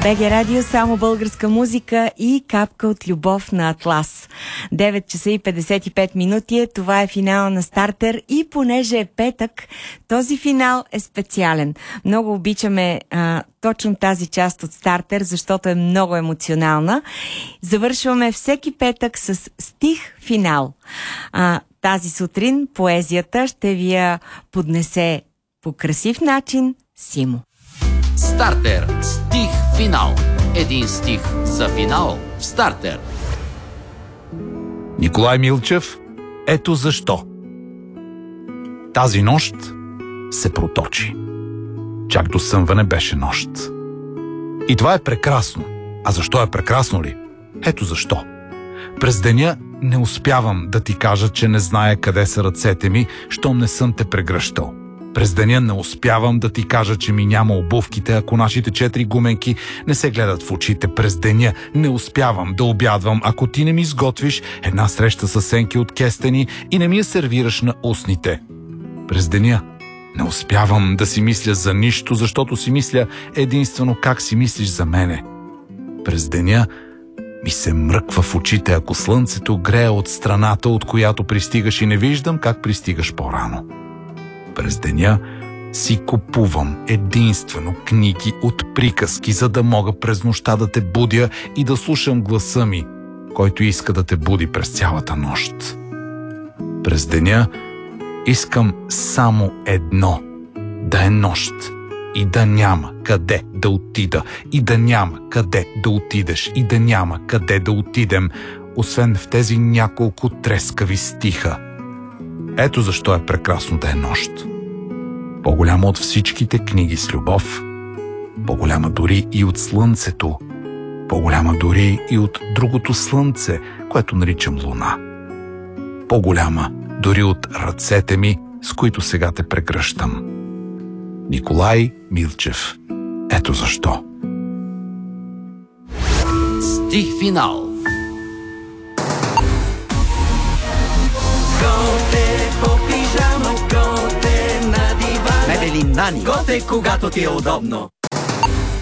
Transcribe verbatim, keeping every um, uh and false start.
БГ Радио, само българска музика и капка от любов на Атлас. девет часа и петдесет и пет минути е, това е финала на Стартер и понеже е петък, този финал е специален. Много обичаме а, точно тази част от Стартер, защото е много емоционална. Завършваме всеки петък с стих финал. А, тази сутрин поезията ще ви я поднесе по красив начин Симо. Стартер. Стих финал. Един стих за финал в Стартер. Николай Милчев, ето защо. Тази нощ се проточи. Чак до съмване беше нощ. И това е прекрасно. А защо е прекрасно ли? Ето защо. През деня не успявам да ти кажа, че не зная къде са ръцете ми, щом не съм те прегръщал. През деня не успявам да ти кажа, че ми няма обувките, ако нашите четири гуменки не се гледат в очите. През деня не успявам да обядвам, ако ти не ми изготвиш една среща с сенки от кестени и не ми я сервираш на устните. През деня не успявам да си мисля за нищо, защото си мисля единствено как си мислиш за мене. През деня ми се мръква в очите, ако слънцето грее от страната, от която пристигаш и не виждам как пристигаш по-рано. През деня си купувам единствено книги от приказки, за да мога през нощта да те будя и да слушам гласа ми, който иска да те буди през цялата нощ. През деня искам само едно – да е нощ и да няма къде да отида, и да няма къде да отидеш, и да няма къде да отидем, освен в тези няколко трескави стиха. Ето защо е прекрасно да е нощ. По-голяма от всичките книги с любов, по-голяма дори и от слънцето, по-голяма дори и от другото слънце, което наричам луна. По-голяма дори от ръцете ми, с които сега те прегръщам. Николай Милчев. Ето защо. Стих финал. Готе по пижама, готе на дивана. Мебели Нани. Готе, когато ти е удобно.